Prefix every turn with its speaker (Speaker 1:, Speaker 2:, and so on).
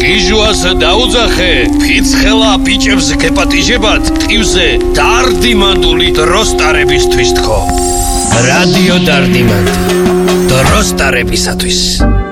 Speaker 1: გიჟვას დაუძახე, ფიცხელა ბიჭებს გეპატიჟებათ, ტივზე დარდიმანდული დროსტარებისთვის თქო. რადიო დარდიმანდი, დროსტარებისათვის.